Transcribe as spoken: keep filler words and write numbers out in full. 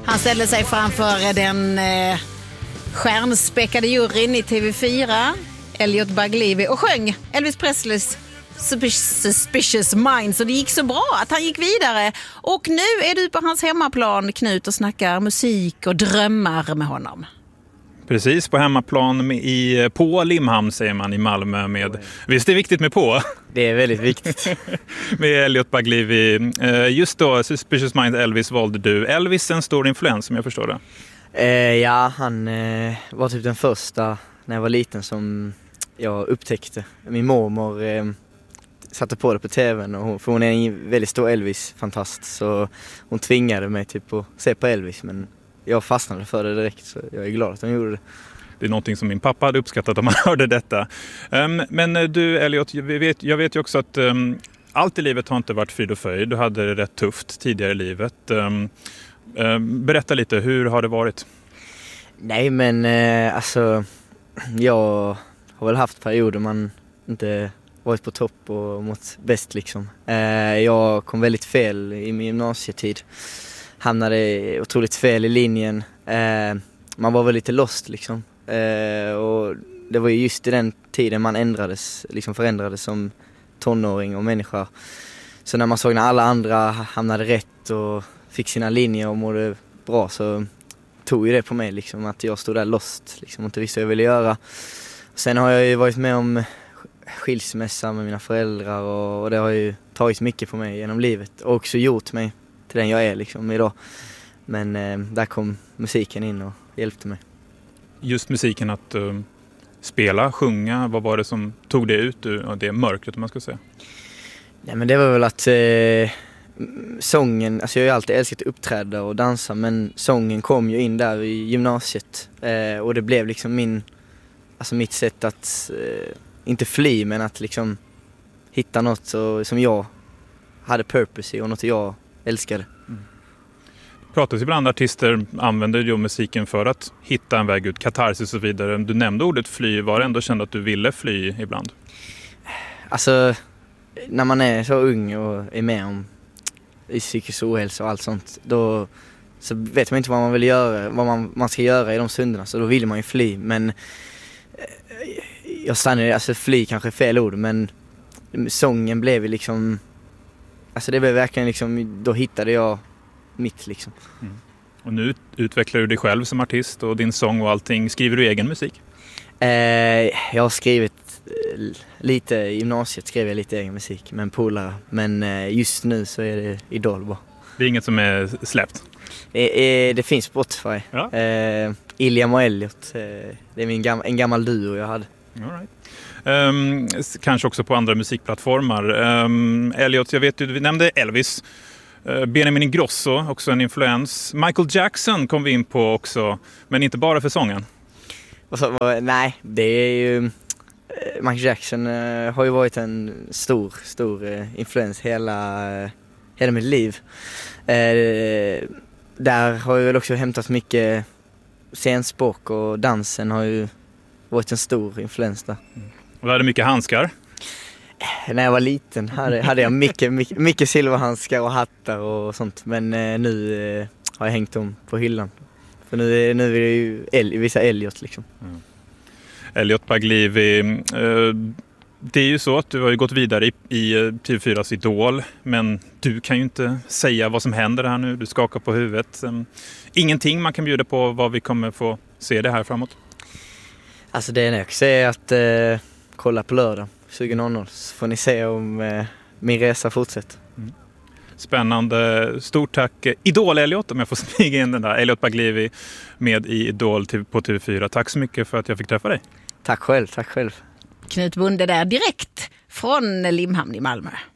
Han ställde sig framför den eh, stjärnspäckade juryn i T V fyra, Elliot Baglivi, och sjöng Elvis Presleys Suspicious Minds, och det gick så bra att han gick vidare. Och nu är du på hans hemmaplan, Knut, och snackar musik och drömmar med honom. Precis, på hemmaplan med, i, på Limhamn säger man i Malmö. Med, visst är det viktigt med på? Det är väldigt viktigt. Med Elliot Baglivi. Just då, Suspicious Minds, Elvis valde du. Elvis är en stor influens, som jag förstår det. Eh, ja, han eh, var typ den första när jag var liten som jag upptäckte. Min mormor eh, satte på det på tvn, och hon, för hon är en väldigt stor Elvis-fantast, så hon tvingade mig typ att se på Elvis, men jag fastnade för det direkt, så jag är glad att hon gjorde det. Det är någonting som min pappa hade uppskattat om han hörde detta. Um, men du, Elliot, jag vet, jag vet ju också att um, allt i livet har inte varit frid och fröjd. Du hade det rätt tufft tidigare i livet. Um, um, berätta lite, hur har det varit? Nej, men eh, alltså, jag har väl haft perioder man inte varit på topp och mått bäst liksom. Eh, jag kom väldigt fel i min gymnasietid. Hamnade otroligt fel i linjen. Eh, man var väl lite lost liksom. Eh, och det var ju just i den tiden man ändrades, liksom förändrades som tonåring och människa. Så när man såg när alla andra hamnade rätt och fick sina linjer och mådde bra, så tog ju det på mig liksom, att jag stod där lost liksom, och inte visste vad jag ville göra. Sen har jag ju varit med om skilsmässa med mina föräldrar, och, och det har ju tagit mycket på mig genom livet och också gjort mig till den jag är liksom idag. Men eh, där kom musiken in och hjälpte mig. Just musiken, att uh, spela, sjunga, vad var det som tog det ut ur det mörkret, om man ska säga? Nej, men det var väl att eh, sången, alltså jag har ju alltid älskat att uppträda och dansa, men sången kom ju in där i gymnasiet, eh, och det blev liksom min, alltså mitt sätt att eh, inte fly, men att liksom hitta något så, som jag hade purpose i och något jag älskade. Mm. Pratas ibland, artister använder ju musiken för att hitta en väg ut, katarsis och så vidare. Du nämnde ordet fly, var det ändå kände att du ville fly ibland? Alltså, när man är så ung och är med om i psykisk ohälsa och allt sånt, då så vet man inte vad man vill göra, vad man, man ska göra i de stunderna, så då vill man ju fly. Men jag stannade, alltså fly kanske är fel ord, men sången blev liksom, alltså det blev verkligen liksom, då hittade jag mitt liksom. Mm. Och nu utvecklar du dig själv som artist och din sång och allting. Skriver du egen musik? Eh, jag har skrivit eh, lite, i gymnasiet skrev jag lite egen musik med en polare, men eh, just nu så är det Idol bara. Det är inget som är släppt? Det, eh, det finns på Spotify. Ja. Eh, Iliam och Elliot, eh, det är min gam- en gammal duo jag hade. All right. Um, kanske också på andra musikplattformar. Um, Elliot, jag vet du, vi nämnde Elvis. Uh, Benjamin Ingrosso, också en influens. Michael Jackson kom vi in på också, men inte bara för sången. Och så, nej, det är ju... Michael Jackson uh, har ju varit en stor, stor uh, influens hela, uh, hela mitt liv. Uh, där har jag väl också hämtat mycket scenspråk, och dansen har ju varit en stor influens där. Mm. Och du hade mycket handskar? När jag var liten hade, hade jag mycket, mycket, mycket silverhandskar och hattar och sånt. Men eh, nu eh, har jag hängt dem på hyllan. För nu, nu är det ju El, vissa Elliot liksom. Mm. Elliot Baglivi, eh, det är ju så att du har ju gått vidare i, i T V fyras Idol. Men du kan ju inte säga vad som händer här nu. Du skakar på huvudet. Um, ingenting man kan bjuda på vad vi kommer få se det här framåt? Alltså det är jag kan säga att eh, kolla på lördag tjugo noll noll, så får ni se om eh, min resa fortsätter. Mm. Spännande. Stort tack Idol Elliot, om jag får smyga in den där. Elliot Baglivi med i Idol på T V fyra. Tack så mycket för att jag fick träffa dig. Tack själv, tack själv. Knut Bunde där direkt från Limhamn i Malmö.